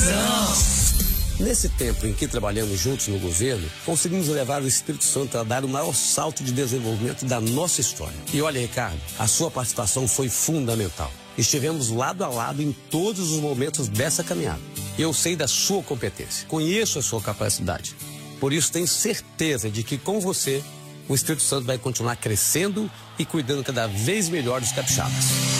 Nesse tempo em que trabalhamos juntos no governo, conseguimos levar o Espírito Santo a dar o maior salto de desenvolvimento da nossa história. E olha, Ricardo, a sua participação foi fundamental. Estivemos lado a lado em todos os momentos dessa caminhada. Eu sei da sua competência, conheço a sua capacidade. Por isso, tenho certeza de que com você, o Espírito Santo vai continuar crescendo e cuidando cada vez melhor dos capixabas.